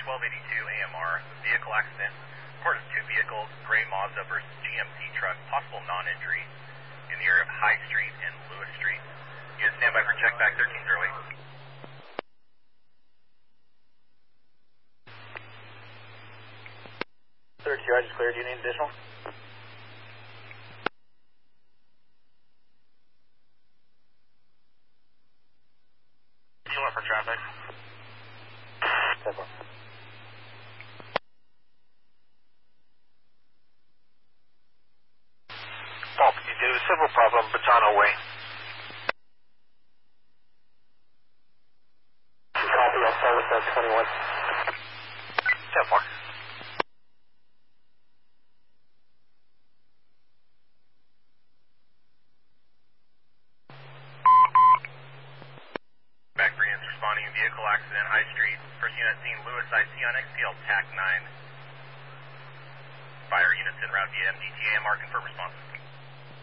1282 AMR, vehicle accident. Report is two vehicles, gray Mazda versus GMC truck, possible non-injury in the area of High Street and Lewis Street. Unit standby for check back 1308. 32, I just cleared. Do you need additional? For traffic. So far. Paul 52, civil problem, Botano Way. Copy, I'll start with 21. 10-4. Back 3 is responding to vehicle accident, High Street. First unit seen Lewis IC on XPL TAC 9. Fire units en route via MDTA, confirm response.